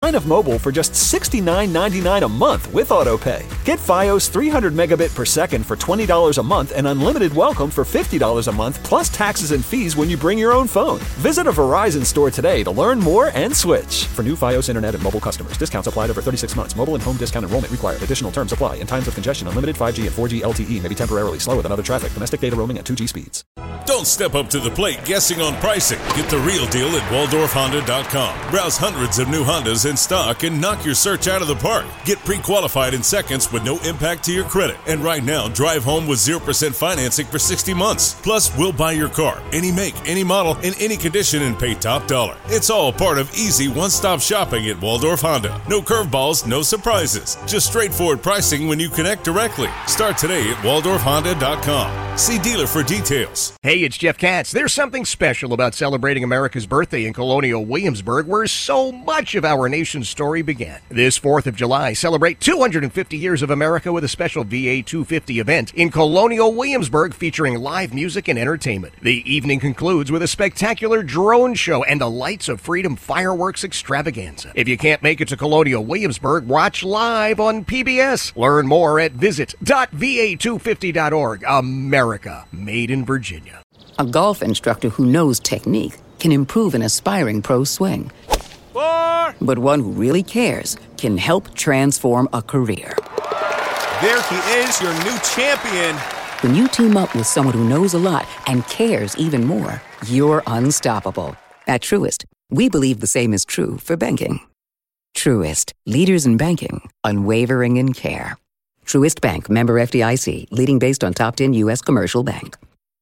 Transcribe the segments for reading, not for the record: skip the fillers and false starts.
line of mobile for just $69.99 a month with AutoPay. Get Fios 300 megabit per second for $20 a month and unlimited welcome for $50 a month plus taxes and fees when you bring your own phone. Visit a Verizon store today to learn more and switch. For new Fios Internet and mobile customers, discounts applied over 36 months. Mobile and home discount enrollment required. Additional terms apply. In times of congestion, unlimited 5G and 4G LTE may be temporarily slower than other traffic. Domestic data roaming at 2G speeds. Don't step up to the plate guessing on pricing. Get the real deal at WaldorfHonda.com. Browse hundreds of new Hondas in stock and knock your search out of the park. Get pre-qualified in seconds with no impact to your credit. And right now, drive home with 0% financing for 60 months. Plus, we'll buy your car, any make, any model, in any condition, and pay top dollar. It's all part of easy one-stop shopping at Waldorf Honda. No curveballs, no surprises. Just straightforward pricing when you connect directly. Start today at WaldorfHonda.com. See dealer for details. Hey, it's Jeff Katz. There's something special about celebrating America's birthday in Colonial Williamsburg, where so much of our nation's story began. This 4th of July, celebrate 250 years of America with a special VA 250 event in Colonial Williamsburg featuring live music and entertainment. The evening concludes with a spectacular drone show and the Lights of Freedom fireworks extravaganza. If you can't make it to Colonial Williamsburg, watch live on PBS. Learn more at visit.va250.org. America, made in Virginia. A golf instructor who knows technique can improve an aspiring pro's swing. 4. But one who really cares can help transform a career. There he is, your new champion. When you team up with someone who knows a lot and cares even more, you're unstoppable. At Truist, we believe the same is true for banking. Truist, leaders in banking, unwavering in care. Truist Bank, member FDIC, leading based on top 10 U.S. commercial bank.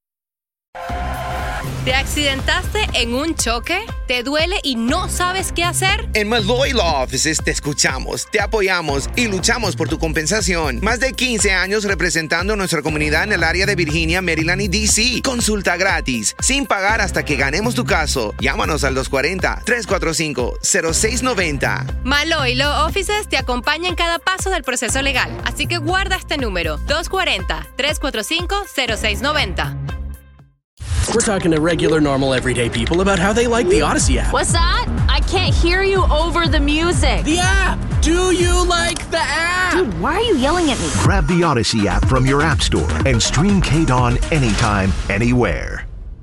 ¿Te accidentaste en un choque? ¿Te duele y no sabes qué hacer? En Malloy Law Offices te escuchamos, te apoyamos y luchamos por tu compensación. Más de 15 años representando a nuestra comunidad en el área de Virginia, Maryland y D.C. Consulta gratis, sin pagar hasta que ganemos tu caso. Llámanos al 240-345-0690. Malloy Law Offices te acompaña en cada paso del proceso legal. Así que guarda este número, 240-345-0690. We're talking to regular, normal, everyday people about how they like the Odyssey app. What's that? I can't hear you over the music. The app! Do you like the app? Dude, why are you yelling at me? Grab the Odyssey app from your app store and stream KDAWN anytime, anywhere.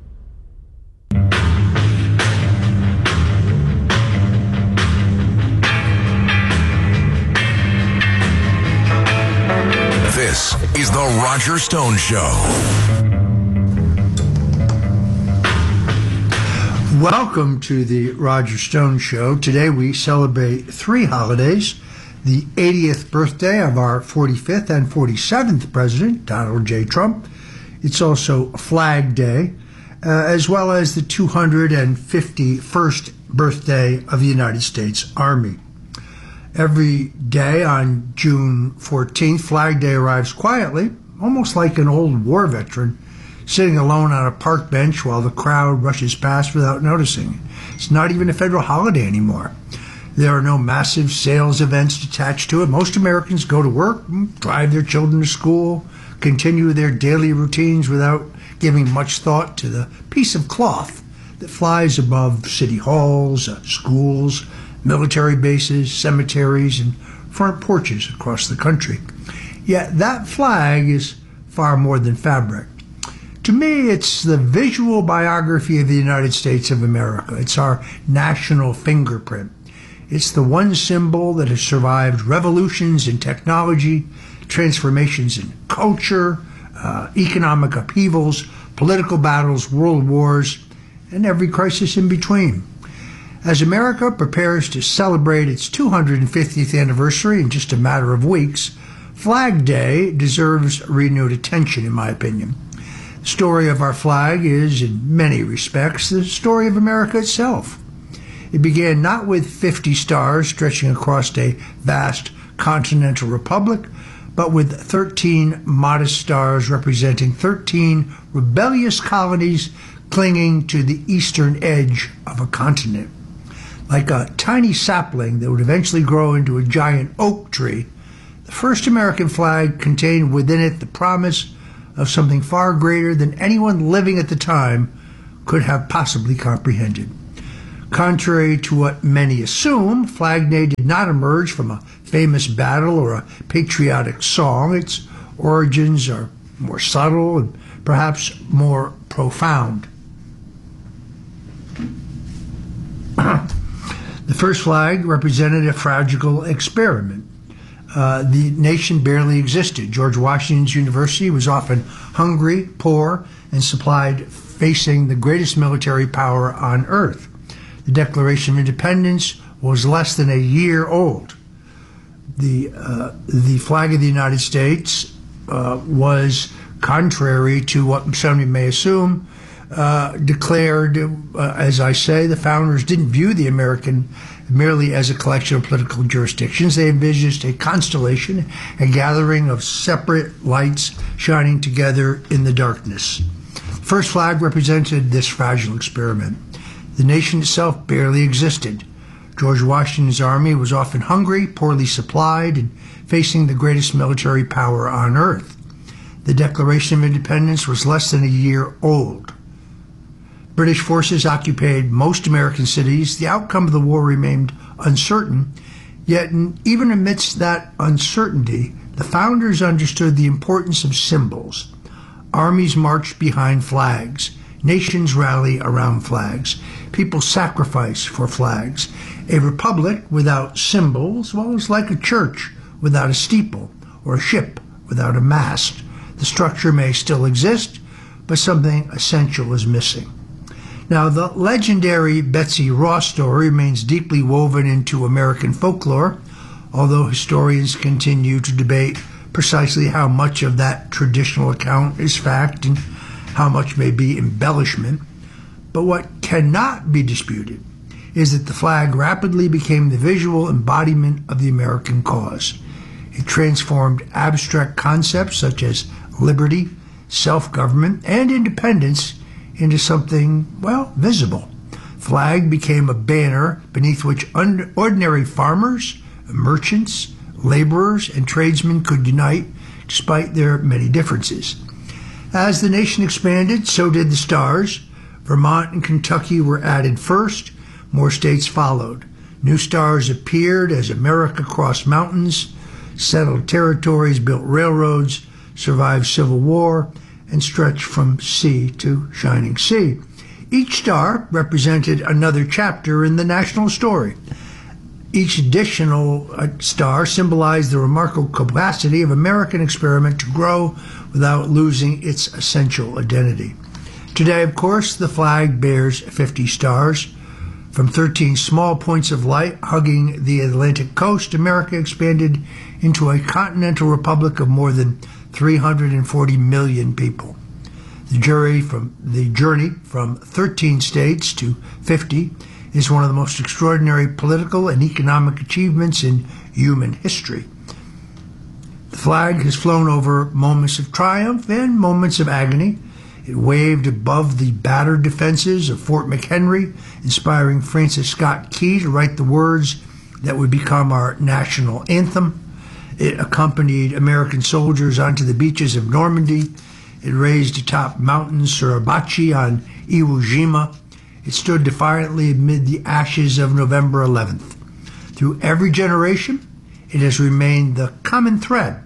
This is The Roger Stone Show. Welcome to the Roger Stone Show. Today we celebrate three holidays. The 80th birthday of our 45th and 47th President, Donald J. Trump. It's also Flag Day, as well as the 251st birthday of the United States Army. Every day on June 14th, Flag Day arrives quietly, almost like an old war veteran, sitting alone on a park bench while the crowd rushes past without noticing. It's not even a federal holiday anymore. There are no massive sales events attached to it. Most Americans go to work, drive their children to school, continue their daily routines without giving much thought to the piece of cloth that flies above city halls, schools, military bases, cemeteries, and front porches across the country. Yet that flag is far more than fabric. To me, it's the visual biography of the United States of America. It's our national fingerprint. It's the one symbol that has survived revolutions in technology, transformations in culture, economic upheavals, political battles, world wars, and every crisis in between. As America prepares to celebrate its 250th anniversary in just a matter of weeks, Flag Day deserves renewed attention, in my opinion. The story of our flag is, in many respects, the story of America itself. It began not with 50 stars stretching across a vast continental republic, but with 13 modest stars representing 13 rebellious colonies clinging to the eastern edge of a continent. Like a tiny sapling that would eventually grow into a giant oak tree, the first American flag contained within it the promise of something far greater than anyone living at the time could have possibly comprehended. Contrary to what many assume, Flag Day did not emerge from a famous battle or a patriotic song. Its origins are more subtle and perhaps more profound. The first flag represented a fragile experiment. The nation barely existed. George Washington's University was often hungry, poor, and supplied, facing the greatest military power on earth. The Declaration of Independence was less than a year old. The flag of the United States was, contrary to what some may assume, declared, as I say, the founders didn't view the American merely as a collection of political jurisdictions. They envisaged a constellation, a gathering of separate lights shining together in the darkness. The first flag represented this fragile experiment. The nation itself barely existed. George Washington's army was often hungry, poorly supplied, and facing the greatest military power on earth. The Declaration of Independence was less than a year old. British forces occupied most American cities. The outcome of the war remained uncertain, yet even amidst that uncertainty, the founders understood the importance of symbols. Armies marched behind flags. Nations rally around flags. People sacrifice for flags. A republic without symbols, well, is like a church without a steeple or a ship without a mast. The structure may still exist, but something essential is missing. Now, the legendary Betsy Ross story remains deeply woven into American folklore, although historians continue to debate precisely how much of that traditional account is fact and how much may be embellishment. But what cannot be disputed is that the flag rapidly became the visual embodiment of the American cause. It transformed abstract concepts such as liberty, self-government, and independence into something, well, visible. Flag became a banner beneath which ordinary farmers, merchants, laborers, and tradesmen could unite despite their many differences. As the nation expanded, so did the stars. Vermont and Kentucky were added first. More states followed. New stars appeared as America crossed mountains, settled territories, built railroads, survived Civil War, and stretched from sea to shining sea. Each star represented another chapter in the national story. Each additional star symbolized the remarkable capacity of American experiment to grow without losing its essential identity. Today, of course, the flag bears 50 stars. From 13 small points of light hugging the Atlantic coast, America expanded into a continental republic of more than 340 million people. The journey from 13 states to 50 is one of the most extraordinary political and economic achievements in human history. The flag has flown over moments of triumph and moments of agony. It waved above the battered defenses of Fort McHenry, inspiring Francis Scott Key to write the words that would become our national anthem. It accompanied American soldiers onto the beaches of Normandy. It raised atop Mountain Suribachi on Iwo Jima. It stood defiantly amid the ashes of November 11th. Through every generation, it has remained the common thread,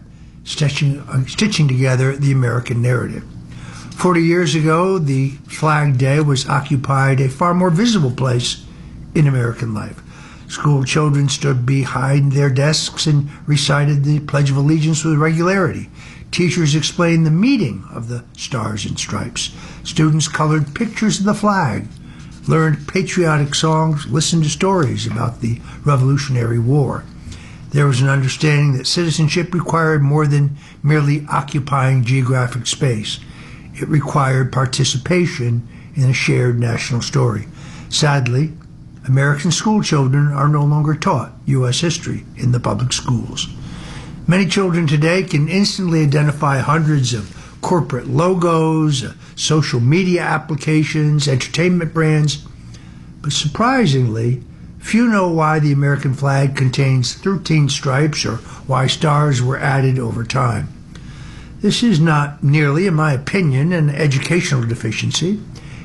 stitching together the American narrative. 40 years ago, the Flag Day occupied a far more visible place in American life. School children stood behind their desks and recited the Pledge of Allegiance with regularity. Teachers explained the meaning of the stars and stripes. Students colored pictures of the flag, learned patriotic songs, listened to stories about the Revolutionary War. There was an understanding that citizenship required more than merely occupying geographic space. It required participation in a shared national story. Sadly, American school children are no longer taught U.S. history in the public schools. Many children today can instantly identify hundreds of corporate logos, social media applications, entertainment brands, but surprisingly, few know why the American flag contains 13 stripes or why stars were added over time. This is not nearly, in my opinion, an educational deficiency.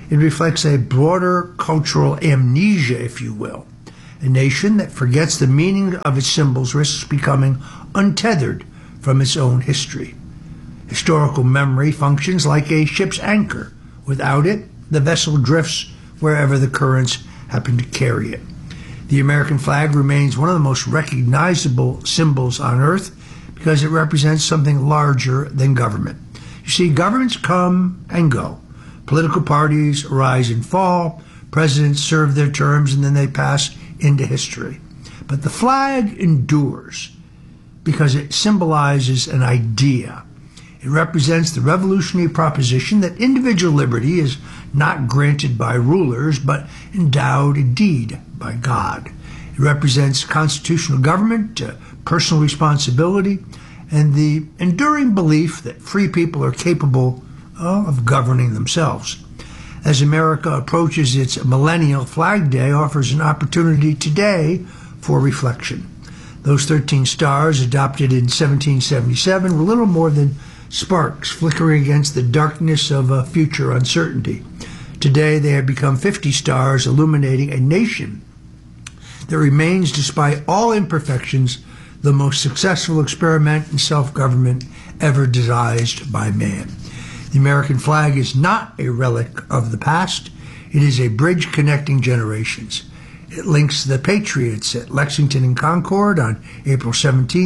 It reflects a broader cultural amnesia, if you will. A nation that forgets the meaning of its symbols risks becoming untethered from its own history. Historical memory functions like a ship's anchor. Without it, the vessel drifts wherever the currents happen to carry it. The American flag remains one of the most recognizable symbols on earth because it represents something larger than government. You see, governments come and go. Political parties rise and fall. Presidents serve their terms and then they pass into history. But the flag endures because it symbolizes an idea. It represents the revolutionary proposition that individual liberty is not granted by rulers, but endowed indeed by God. It represents constitutional government, personal responsibility, and the enduring belief that free people are capable of governing themselves. As America approaches its Millennial Flag Day, offers an opportunity today for reflection. Those 13 stars, adopted in 1777, were little more than sparks flickering against the darkness of a future uncertainty. Today they have become 50 stars illuminating a nation that remains, despite all imperfections, the most successful experiment in self-government ever devised by man. The American flag is not a relic of the past. It is a bridge connecting generations. It links the patriots at Lexington and Concord on April 17,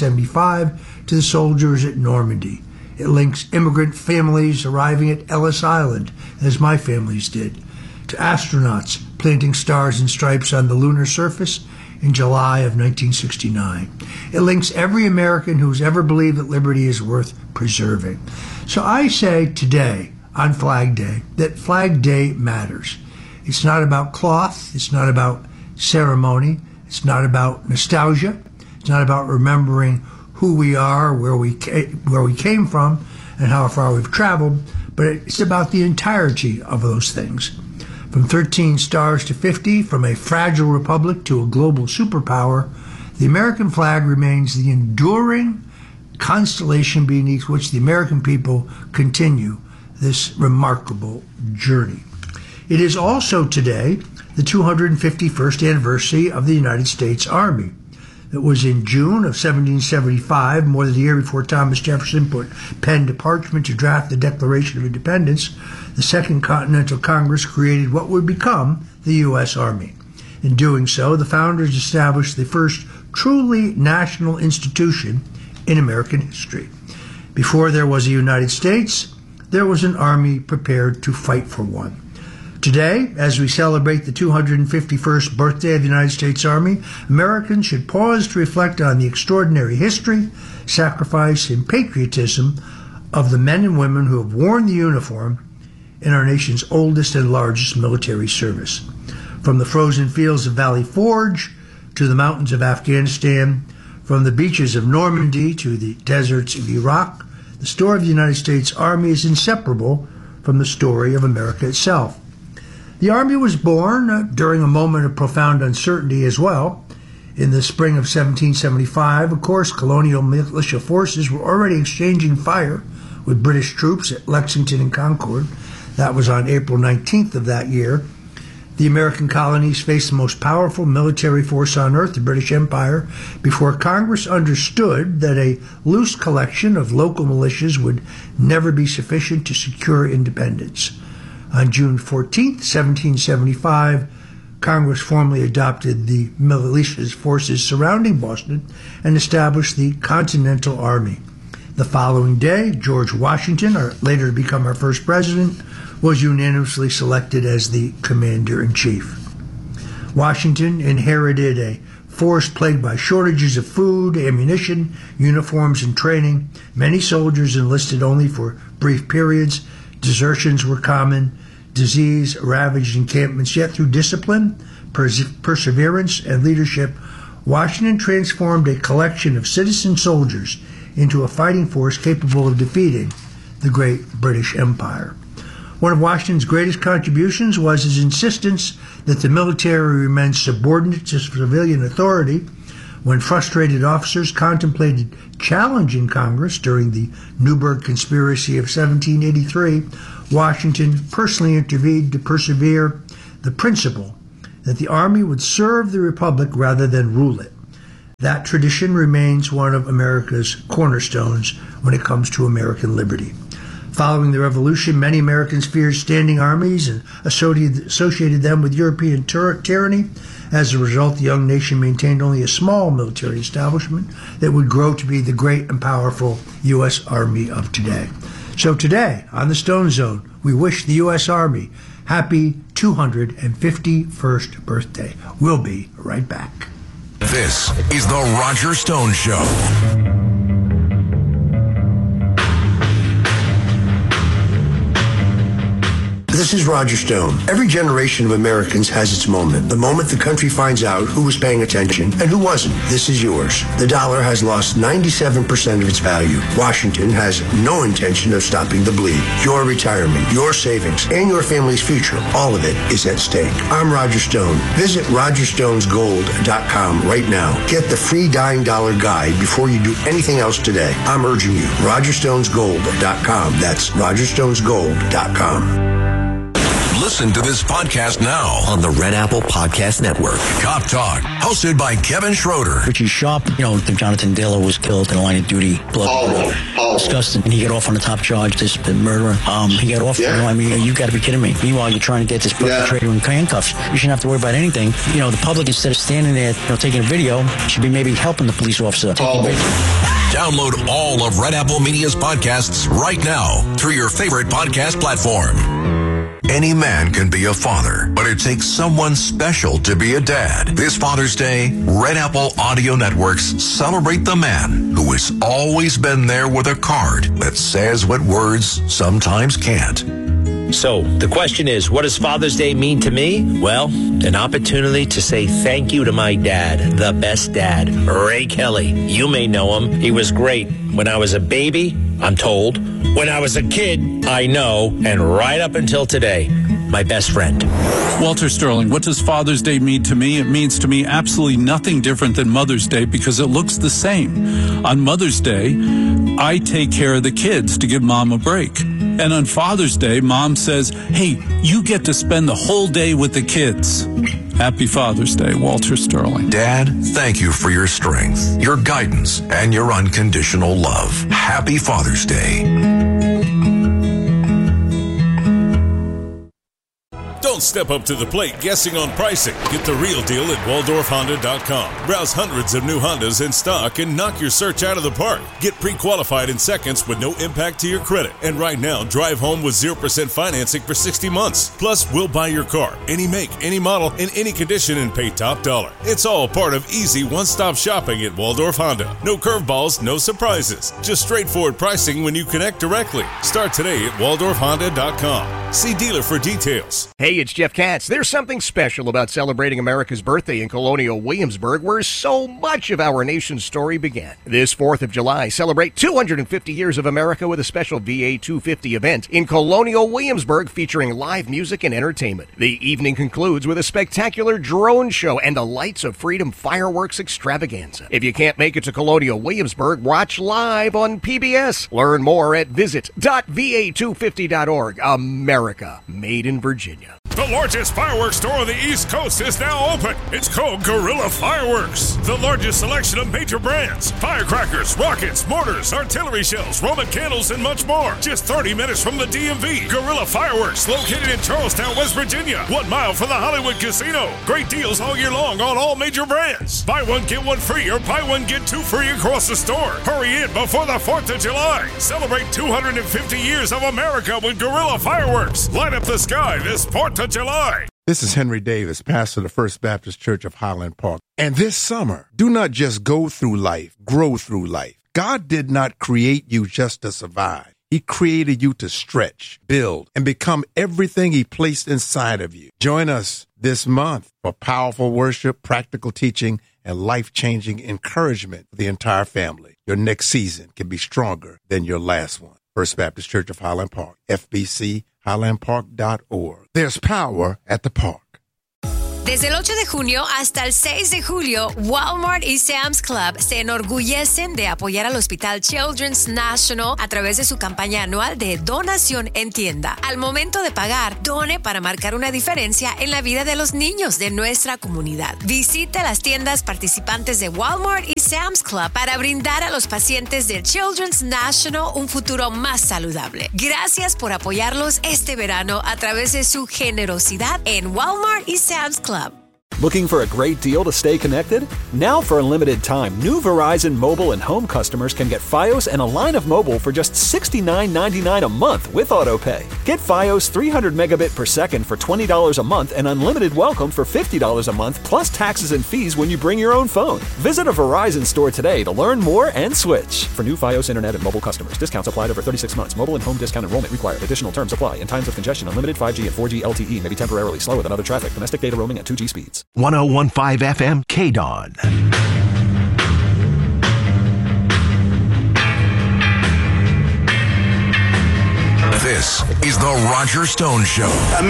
1775, to the soldiers at Normandy. It links immigrant families arriving at Ellis Island, as my families did, to astronauts planting stars and stripes on the lunar surface in July of 1969. It links every American who's ever believed that liberty is worth preserving. So I say today, on Flag Day, that Flag Day matters. It's not about cloth. It's not about ceremony. It's not about nostalgia. It's not about remembering who we are, where we came from, and how far we've traveled, but it's about the entirety of those things. From 13 stars to 50, from a fragile republic to a global superpower, the American flag remains the enduring constellation beneath which the American people continue this remarkable journey. It is also today the 251st anniversary of the United States Army. It was in June of 1775, more than a year before Thomas Jefferson put pen to parchment to draft the Declaration of Independence, the Second Continental Congress created what would become the U.S. Army. In doing so, the founders established the first truly national institution in American history. Before there was a United States, there was an army prepared to fight for one. Today, as we celebrate the 251st birthday of the United States Army, Americans should pause to reflect on the extraordinary history, sacrifice, and patriotism of the men and women who have worn the uniform in our nation's oldest and largest military service. From the frozen fields of Valley Forge to the mountains of Afghanistan, from the beaches of Normandy to the deserts of Iraq, the story of the United States Army is inseparable from the story of America itself. The Army was born during a moment of profound uncertainty as well. In the spring of 1775, of course, colonial militia forces were already exchanging fire with British troops at Lexington and Concord. That was on April 19th of that year. The American colonies faced the most powerful military force on earth, the British Empire, before Congress understood that a loose collection of local militias would never be sufficient to secure independence. On June 14, 1775, Congress formally adopted the militia forces surrounding Boston and established the Continental Army. The following day, George Washington, later to become our first president, was unanimously selected as the commander-in-chief. Washington inherited a force plagued by shortages of food, ammunition, uniforms, and training. Many soldiers enlisted only for brief periods. Desertions were common. Disease ravaged encampments, yet through discipline, perseverance, and leadership, Washington transformed a collection of citizen soldiers into a fighting force capable of defeating the great British Empire. One of Washington's greatest contributions was his insistence that the military remain subordinate to civilian authority. When frustrated officers contemplated challenging Congress during the Newburgh Conspiracy of 1783, Washington personally intervened to persevere the principle that the Army would serve the Republic rather than rule it. That tradition remains one of America's cornerstones when it comes to American liberty. Following the Revolution, many Americans feared standing armies and associated them with European tyranny. As a result, the young nation maintained only a small military establishment that would grow to be the great and powerful U.S. Army of today. So today, on the Stone Zone, we wish the U.S. Army happy 251st birthday. We'll be right back. This is the Roger Stone Show. This is Roger Stone. Every generation of Americans has its moment. The moment the country finds out who was paying attention and who wasn't. This is yours. The dollar has lost 97% of its value. Washington has no intention of stopping the bleed. Your retirement, your savings, and your family's future, all of it is at stake. I'm Roger Stone. Visit RogerStonesGold.com right now. Get the free Dying Dollar Guide before you do anything else today. I'm urging you. RogerStonesGold.com. That's RogerStonesGold.com. Listen to this podcast now on the Red Apple Podcast Network. Cop Talk, hosted by Kevin Schroeder. Richie Sharp, Jonathan Dillon was killed in the line of duty. Blood. Disgusting. And he got off on the top charge, this murderer. He got off. Yeah. You got to be kidding me. Meanwhile, you're trying to get this perpetrator in handcuffs. You shouldn't have to worry about anything. The public, instead of standing there, taking a video, should be maybe helping the police officer. Download all of Red Apple Media's podcasts right now through your favorite podcast platform. Any man can be a father, but it takes someone special to be a dad. This Father's Day, Red Apple Audio Networks celebrate the man who has always been there with a card that says what words sometimes can't. So, the question is, what does Father's Day mean to me? Well, an opportunity to say thank you to my dad, the best dad, Ray Kelly. You may know him. He was great when I was a baby, I'm told. When I was a kid, I know. And right up until today, my best friend. Walter Sterling, what does Father's Day mean to me? It means to me absolutely nothing different than Mother's Day because it looks the same. On Mother's Day, I take care of the kids to give Mom a break. And on Father's Day, Mom says, hey, you get to spend the whole day with the kids. Happy Father's Day, Walter Sterling. Dad, thank you for your strength, your guidance, and your unconditional love. Happy Father's Day. Don't step up to the plate guessing on pricing. Get the real deal at WaldorfHonda.com. Browse hundreds of new Hondas in stock and knock your search out of the park. Get pre-qualified in seconds with no impact to your credit. And right now, drive home with 0% financing for 60 months. Plus, we'll buy your car, any make, any model, in any condition, and pay top dollar. It's all part of easy one-stop shopping at Waldorf Honda. No curveballs, no surprises. Just straightforward pricing when you connect directly. Start today at WaldorfHonda.com. See dealer for details. Hey, it's Jeff Katz. There's something special about celebrating America's birthday in Colonial Williamsburg, where so much of our nation's story began. This 4th of July, celebrate 250 years of America with a special VA 250 event in Colonial Williamsburg featuring live music and entertainment. The evening concludes with a spectacular drone show and a Lights of Freedom fireworks extravaganza. If you can't make it to Colonial Williamsburg, watch live on PBS. Learn more at visit.va250.org. America, made in Virginia. The largest fireworks store on the East Coast is now open. It's called Guerrilla Fireworks. The largest selection of major brands, firecrackers, rockets, mortars, artillery shells, Roman candles, and much more. Just 30 minutes from the DMV. Guerrilla Fireworks, located in Charlestown, West Virginia. 1 mile from the Hollywood Casino. Great deals all year long on all major brands. Buy one, get one free, or buy one, get two free across the store. Hurry in before the 4th of July. Celebrate 250 years of America with Guerrilla Fireworks. Light up the sky this 4th of July. This is Henry Davis, pastor of the First Baptist Church of Highland Park. And this summer, do not just go through life, grow through life. God did not create you just to survive. He created you to stretch, build, and become everything He placed inside of you. Join us this month for powerful worship, practical teaching, and life-changing encouragement for the entire family. Your next season can be stronger than your last one. First Baptist Church of Highland Park, FBC, highlandpark.org. There's power at the park. Desde el 8 de junio hasta el 6 de julio, Walmart y Sam's Club se enorgullecen de apoyar al Hospital Children's National a través de su campaña anual de donación en tienda. Al momento de pagar, done para marcar una diferencia en la vida de los niños de nuestra comunidad. Visite las tiendas participantes de Walmart y Sam's Club para brindar a los pacientes del Children's National un futuro más saludable. Gracias por apoyarlos este verano a través de su generosidad en Walmart y Sam's Club. Looking for a great deal to stay connected? Now for a limited time, new Verizon mobile and home customers can get Fios and a line of mobile for just $69.99 a month with AutoPay. Get Fios 300 megabit per second for $20 a month and unlimited welcome for $50 a month plus taxes and fees when you bring your own phone. Visit a Verizon store today to learn more and switch. For new Fios internet and mobile customers, discounts applied over 36 months. Mobile and home discount enrollment required. Additional terms apply. In times of congestion, unlimited 5G and 4G LTE may be temporarily slower than other traffic. Domestic data roaming at 2G speeds. 101.5 FM KDON. This is the Roger Stone Show.